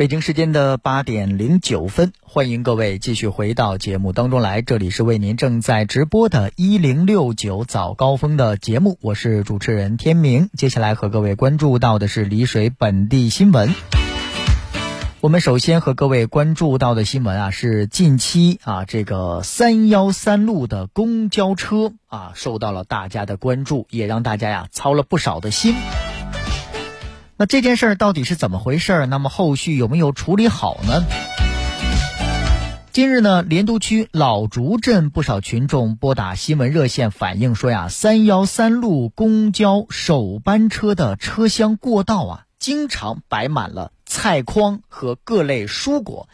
北京时间的8点09分，欢迎各位继续回到节目当中来，这里是为您正在直播的1069早高峰的节目，我是主持人天明。接下来和各位关注到的是丽水本地新闻。我们首先和各位关注到的新闻是近期这个313路的公交车受到了大家的关注，也让大家操了不少的心。那这件事儿到底是怎么回事？那么后续有没有处理好呢？今日呢，莲都区老竹镇不少群众拨打新闻热线反映说313路公交首班车的车厢过道经常摆满了菜筐和各类蔬果，